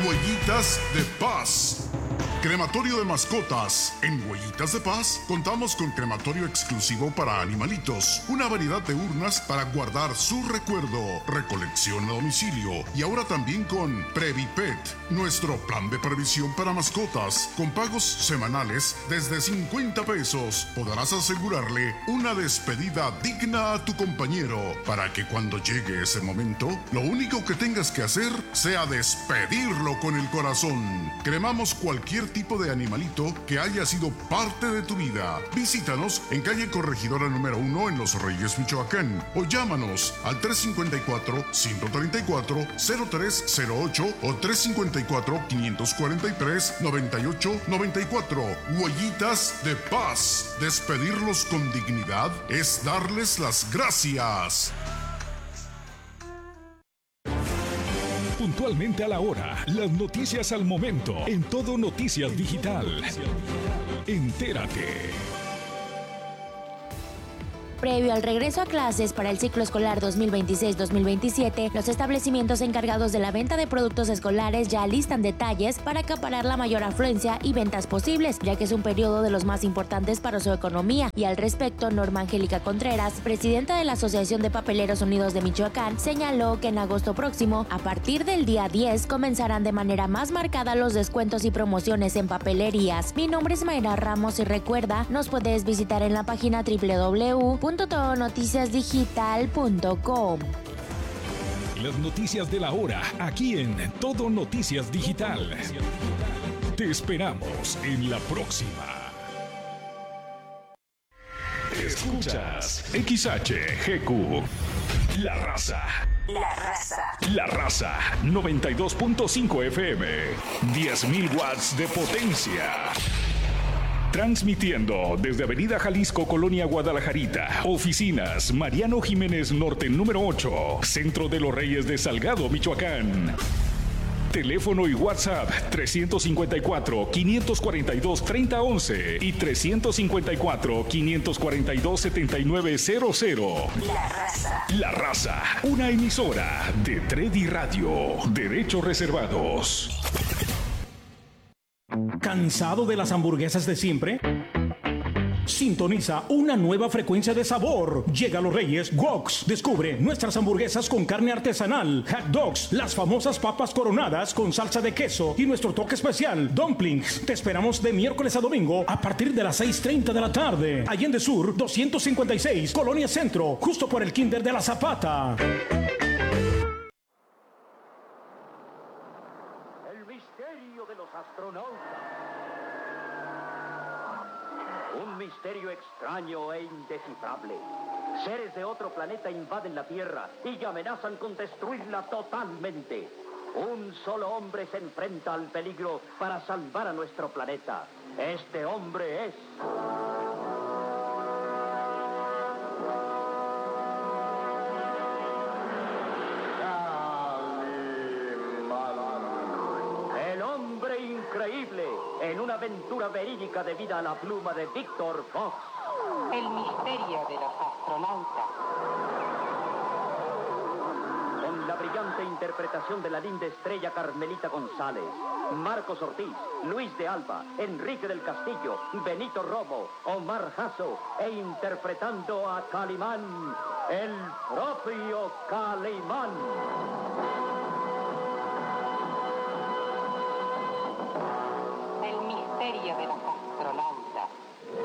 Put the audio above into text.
Huellitas de Paz. Crematorio de mascotas. En Huellitas de Paz contamos con crematorio exclusivo para animalitos, una variedad de urnas para guardar su recuerdo, recolección a domicilio y ahora también con Previpet, nuestro plan de previsión para mascotas, con pagos semanales desde 50 pesos. Podrás asegurarle una despedida digna a tu compañero para que cuando llegue ese momento, lo único que tengas que hacer sea despedirlo con el corazón. Cremamos cualquier tipo de animalito que haya sido parte de tu vida. Visítanos en calle Corregidora número 1 en Los Reyes, Michoacán, o llámanos al 354-134-0308 o 354-543-9894. Huellitas de Paz. Despedirlos con dignidad es darles las gracias. Puntualmente a la hora, las noticias al momento, en Todo Noticias Digital. Entérate. Previo al regreso a clases para el ciclo escolar 2026-2027, los establecimientos encargados de la venta de productos escolares ya listan detalles para acaparar la mayor afluencia y ventas posibles, ya que es un periodo de los más importantes para su economía. Y al respecto, Norma Angélica Contreras, presidenta de la Asociación de Papeleros Unidos de Michoacán, señaló que en agosto próximo, a partir del día 10, comenzarán de manera más marcada los descuentos y promociones en papelerías. Mi nombre es Mayra Ramos y recuerda, nos puedes visitar en la página www.todonoticiasdigital.com. Las noticias de la hora, aquí en Todo Noticias Digital. Te esperamos en la próxima. Escuchas XHGQ. La Raza. La Raza. La Raza 92.5 FM. 10.000 watts de potencia. Transmitiendo desde Avenida Jalisco, Colonia Guadalajarita. Oficinas Mariano Jiménez Norte número 8. Centro de los Reyes de Salgado, Michoacán. Teléfono y WhatsApp 354-542-3011 y 354-542-7900. La Raza. La Raza, una emisora de Tredi Radio. Derechos reservados. ¿Cansado de las hamburguesas de siempre? Sintoniza una nueva frecuencia de sabor. Llega a Los Reyes Woks. Descubre nuestras hamburguesas con carne artesanal, hot dogs, las famosas papas coronadas con salsa de queso y nuestro toque especial, dumplings. Te esperamos de miércoles a domingo a partir de las 6:30 de la tarde. Allende Sur 256, Colonia Centro, justo por el Kinder de la Zapata. El misterio de los astronautas. Un misterio extraño e indescifrable. Seres de otro planeta invaden la Tierra y amenazan con destruirla totalmente. Un solo hombre se enfrenta al peligro para salvar a nuestro planeta. Este hombre es... El hombre increíble, en una aventura verídica debida a la pluma de Víctor Fox. El misterio de los astronautas. Con la brillante interpretación de la linda estrella Carmelita González, Marcos Ortiz, Luis de Alba, Enrique del Castillo, Benito Romo, Omar Jasso e interpretando a Calimán, el propio Calimán.